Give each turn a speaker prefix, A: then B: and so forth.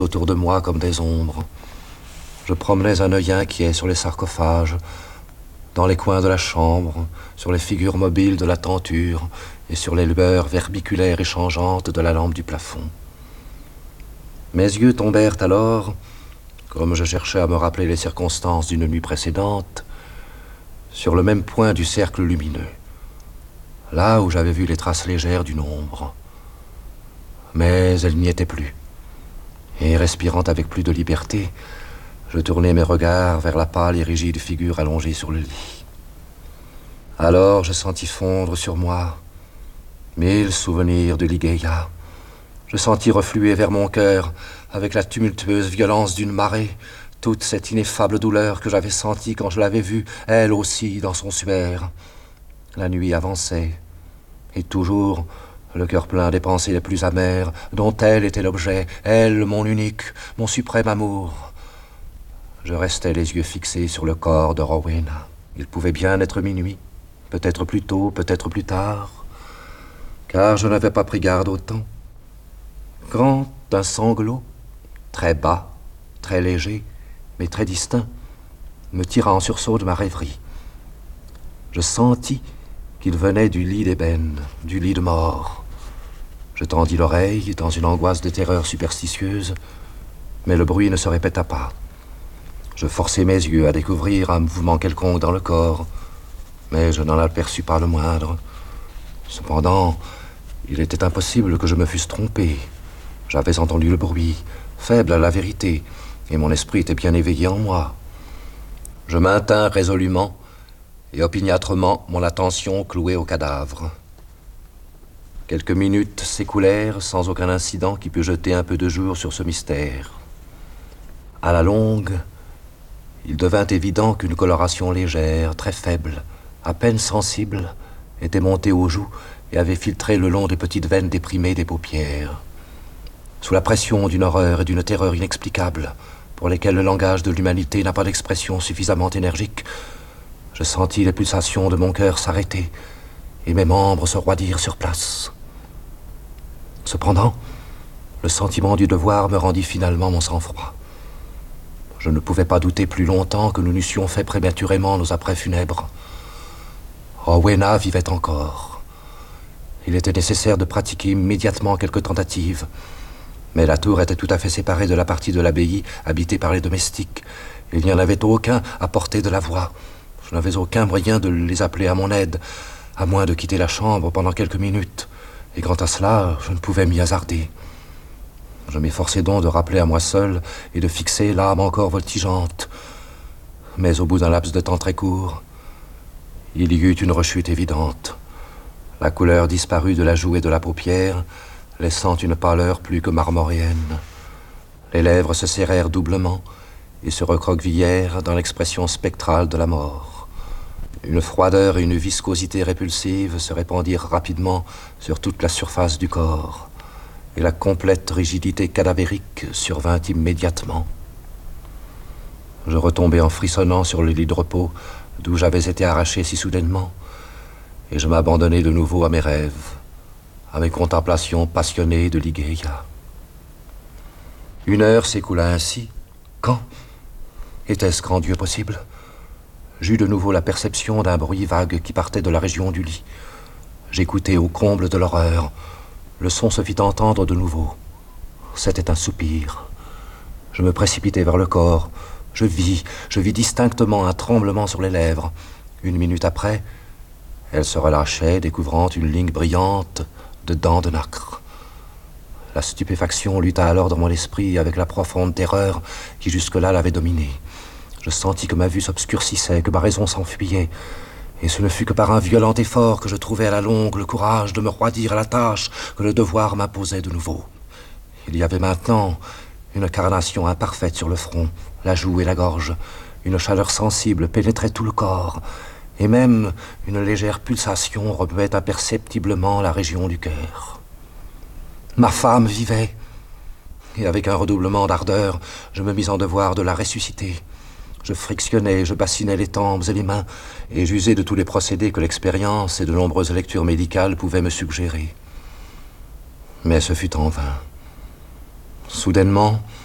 A: autour de moi comme des ombres. Je promenais un œil inquiet sur les sarcophages, dans les coins de la chambre, sur les figures mobiles de la tenture et sur les lueurs verbiculaires et changeantes de la lampe du plafond. Mes yeux tombèrent alors, comme je cherchais à me rappeler les circonstances d'une nuit précédente, sur le même point du cercle lumineux, là où j'avais vu les traces légères d'une ombre. Mais elle n'y était plus, et respirant avec plus de liberté, je tournai mes regards vers la pâle et rigide figure allongée sur le lit. Alors je sentis fondre sur moi 1000 souvenirs de Ligeia. Je sentis refluer vers mon cœur, avec la tumultueuse violence d'une marée, toute cette ineffable douleur que j'avais sentie quand je l'avais vue, elle aussi, dans son suaire. La nuit avançait, et toujours, le cœur plein des pensées les plus amères, dont elle était l'objet, elle, mon unique, mon suprême amour. Je restais les yeux fixés sur le corps de Rowena. Il pouvait bien être minuit, peut-être plus tôt, peut-être plus tard, car je n'avais pas pris garde au temps. Quand un sanglot, très bas, très léger, mais très distinct, me tira en sursaut de ma rêverie. Je sentis qu'il venait du lit d'ébène, du lit de mort. Je tendis l'oreille dans une angoisse de terreur superstitieuse, mais le bruit ne se répéta pas. Je forçai mes yeux à découvrir un mouvement quelconque dans le corps, mais je n'en aperçus pas le moindre. Cependant, il était impossible que je me fusse trompé. J'avais entendu le bruit, faible à la vérité, et mon esprit était bien éveillé en moi. Je maintins résolument et opiniâtrement mon attention clouée au cadavre. Quelques minutes s'écoulèrent sans aucun incident qui pût jeter un peu de jour sur ce mystère. À la longue, il devint évident qu'une coloration légère, très faible, à peine sensible, était montée aux joues et avait filtré le long des petites veines déprimées des paupières. Sous la pression d'une horreur et d'une terreur inexplicables, pour lesquelles le langage de l'humanité n'a pas d'expression suffisamment énergique, je sentis les pulsations de mon cœur s'arrêter et mes membres se roidir sur place. Cependant, le sentiment du devoir me rendit finalement mon sang-froid. Je ne pouvais pas douter plus longtemps que nous n'eussions fait prématurément nos apprêts funèbres. Rowena vivait encore. Il était nécessaire de pratiquer immédiatement quelques tentatives. Mais la tour était tout à fait séparée de la partie de l'abbaye habitée par les domestiques. Il n'y en avait aucun à portée de la voix. Je n'avais aucun moyen de les appeler à mon aide, à moins de quitter la chambre pendant quelques minutes. Et quant à cela, je ne pouvais m'y hasarder. Je m'efforçai donc de rappeler à moi seul et de fixer l'âme encore voltigeante. Mais au bout d'un laps de temps très court, il y eut une rechute évidente. La couleur disparut de la joue et de la paupière, laissant une pâleur plus que marmoréenne. Les lèvres se serrèrent doublement et se recroquevillèrent dans l'expression spectrale de la mort. Une froideur et une viscosité répulsive se répandirent rapidement sur toute la surface du corps, et la complète rigidité cadavérique survint immédiatement. Je retombai en frissonnant sur le lit de repos d'où j'avais été arraché si soudainement, et je m'abandonnai de nouveau à mes rêves, à mes contemplations passionnées de Ligeia. 1 heure s'écoula ainsi, quand était-ce grand Dieu possible? J'eus de nouveau la perception d'un bruit vague qui partait de la région du lit. J'écoutai au comble de l'horreur. Le son se fit entendre de nouveau. C'était un soupir. Je me précipitai vers le corps. Je vis distinctement un tremblement sur les lèvres. 1 minute après, elle se relâchait, découvrant une ligne brillante de dents de nacre. La stupéfaction lutta alors dans mon esprit avec la profonde terreur qui jusque-là l'avait dominé. Je sentis que ma vue s'obscurcissait, que ma raison s'enfuyait, et ce ne fut que par un violent effort que je trouvai à la longue le courage de me roidir à la tâche que le devoir m'imposait de nouveau. Il y avait maintenant une carnation imparfaite sur le front, la joue et la gorge. Une chaleur sensible pénétrait tout le corps, et même une légère pulsation remuait imperceptiblement la région du cœur. Ma femme vivait, et avec un redoublement d'ardeur, je me mis en devoir de la ressusciter. Je frictionnais, je bassinais les tempes et les mains, et j'usais de tous les procédés que l'expérience et de nombreuses lectures médicales pouvaient me suggérer. Mais ce fut en vain. Soudainement,